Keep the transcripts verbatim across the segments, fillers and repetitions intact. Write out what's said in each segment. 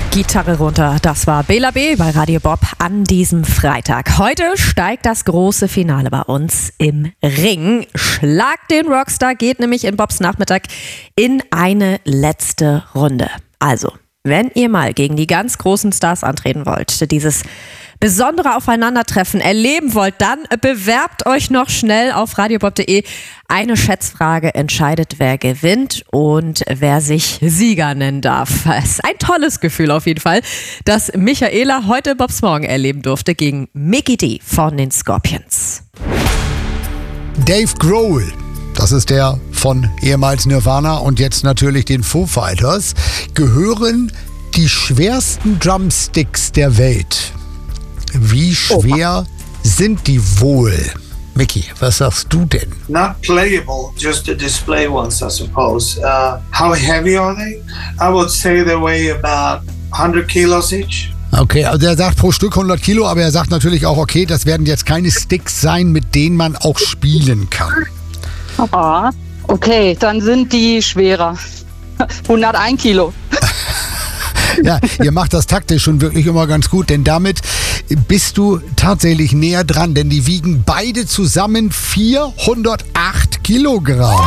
Gitarre runter, das war Bela B. bei Radio Bob an diesem Freitag. Heute steigt das große Finale bei uns im Ring. Schlag den Rockstar geht nämlich in Bobs Nachmittag in eine letzte Runde. Also, wenn ihr mal gegen die ganz großen Stars antreten wollt, dieses besondere Aufeinandertreffen erleben wollt, dann bewerbt euch noch schnell auf radiobob punkt de. Eine Schätzfrage entscheidet, wer gewinnt und wer sich Sieger nennen darf. Es ist ein tolles Gefühl auf jeden Fall, dass Michaela heute Bobs Morgen erleben durfte gegen Mickey D von den Scorpions. Dave Grohl, das ist der von ehemals Nirvana und jetzt natürlich den Foo Fighters, gehören die schwersten Drumsticks der Welt. Wie schwer oh. sind die wohl? Mickey, was sagst du denn? Not playable, just the display ones, I suppose. Uh, how heavy are they? I would say they weigh about one hundred kilos each. Okay, also er sagt pro Stück hundert Kilo, aber er sagt natürlich auch, okay, das werden jetzt keine Sticks sein, mit denen man auch spielen kann. Ah, okay, dann sind die schwerer. hunderteins Kilo. Ja, ihr macht das taktisch schon wirklich immer ganz gut, denn damit bist du tatsächlich näher dran, denn die wiegen beide zusammen vierhundertacht Kilogramm.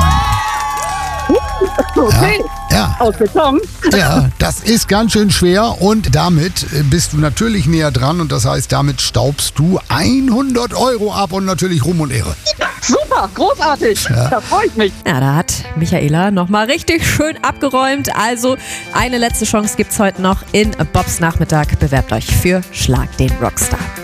Okay, ja, ja. Ausgekommen. Ja, das ist ganz schön schwer und damit bist du natürlich näher dran und das heißt, damit staubst du hundert Euro ab und natürlich Ruhm und Ehre. Super, großartig, ja. Da freue ich mich. Ja, da hat Michaela nochmal richtig schön abgeräumt. Also eine letzte Chance gibt's heute noch in Bobs Nachmittag. Bewerbt euch für Schlag den Rockstar.